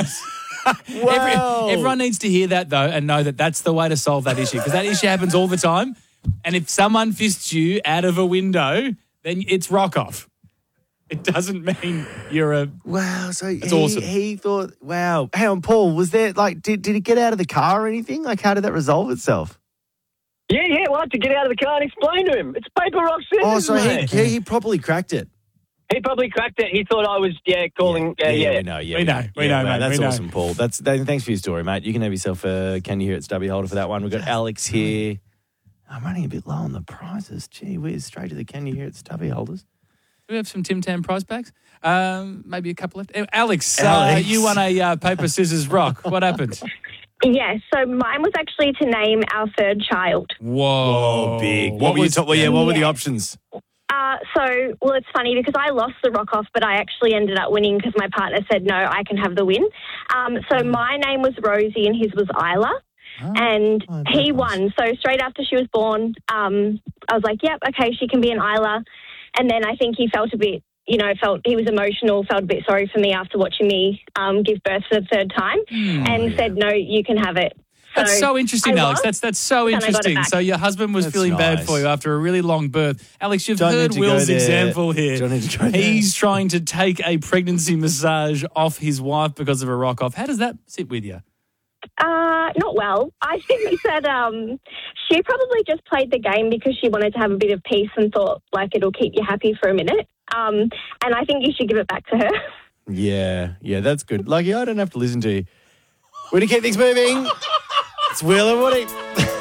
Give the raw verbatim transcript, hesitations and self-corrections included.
does. Wow. Every, everyone needs to hear that, though, and know that that's the way to solve that issue, because that issue happens all the time. And if someone fists you out of a window, then it's rock off. It doesn't mean you're a... Wow, so That's he, awesome. he thought, wow. Hang on, Paul, was there, like, did, did he get out of the car or anything? Like, how did that resolve itself? Yeah, yeah, well, I had to get out of the car and explain to him. It's paper, rock, scissors, Oh, so he, mate. he, he probably cracked it. He probably cracked it. He thought I was, yeah, calling, yeah, yeah. we know, yeah. We know, we yeah, know, mate, That's we know. awesome, Paul. That's that, Thanks for your story, mate. You can have yourself a Can You Hear It stubby holder for that one. We've got Alex here. I'm running a bit low on the prizes. Gee whiz, straight to the Can You Hear It stubby holders. Do we have some Tim Tam prize bags? Um, maybe a couple left. Uh, Alex, Alex. Uh, you won a uh, paper, scissors, rock. What happened? Yeah, so mine was actually to name our third child. Whoa. Oh, big. What, What were you was- ta- well, yeah, what were the Yeah. options? Uh, so, well, it's funny because I lost the rock off, but I actually ended up winning because my partner said, no, I can have the win. Um, so my name was Rosie and his was Isla. And Oh, that's he nice. won. So straight after she was born, um, I was like, yep, okay, she can be an Isla. And then I think he felt a bit, you know, felt he was emotional, felt a bit sorry for me after watching me um, give birth for the third time and said, no, you can have it. That's so interesting, I Alex. lost, That's that's so and I got it interesting. back. So your husband was That's feeling bad nice. for you after a really long birth. Alex, you've Don't need heard to go Will's there. example here. Don't need to go there. He's trying to take a pregnancy massage off his wife because of a rock off. How does that sit with you? Uh, not well. I think that um, she probably just played the game because she wanted to have a bit of peace and thought, like, it'll keep you happy for a minute. Um, and I think you should give it back to her. Yeah, yeah, that's good. Lucky I don't have to listen to you. Way to keep things moving. It's Will and Woody.